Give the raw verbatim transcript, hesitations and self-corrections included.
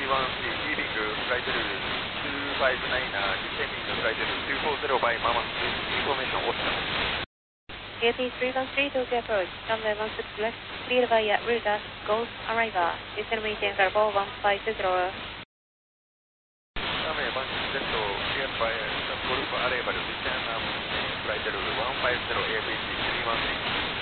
リービングフライトルールツーファイブナインー、ディセンディングフライトルールツーフォーゼロバイママス、インフォメーション落ちた。 A T three one three Tokyo approach, runway one six left, clear via Ruta, Gulf Arriva, descend maintain level one five zero. Runway one six left, clear via Gulf Arriva, descend maintain flight level one five zero, A V C three one three.